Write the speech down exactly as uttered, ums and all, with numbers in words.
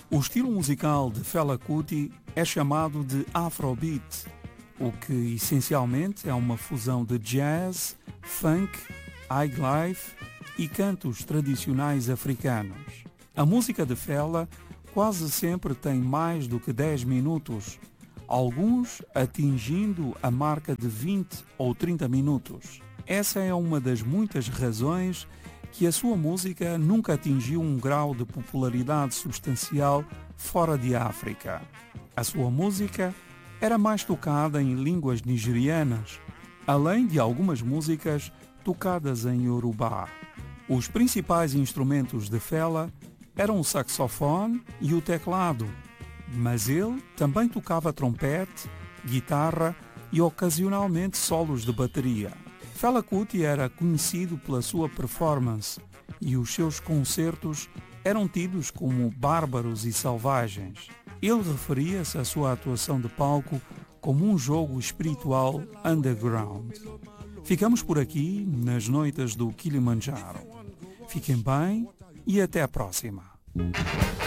O estilo musical de Fela Kuti é chamado de Afrobeat, o que essencialmente é uma fusão de jazz, funk, highlife e cantos tradicionais africanos. A música de Fela quase sempre tem mais do que dez minutos, alguns atingindo a marca de vinte ou trinta minutos. Essa é uma das muitas razões que a sua música nunca atingiu um grau de popularidade substancial fora de África. A sua música era mais tocada em línguas nigerianas, além de algumas músicas tocadas em Yorubá. Os principais instrumentos de Fela eram o saxofone e o teclado, mas ele também tocava trompete, guitarra e ocasionalmente solos de bateria. Fela Kuti era conhecido pela sua performance e os seus concertos eram tidos como bárbaros e selvagens. Ele referia-se à sua atuação de palco como um jogo espiritual underground. Ficamos por aqui nas noites do Kilimanjaro. Fiquem bem e até a próxima.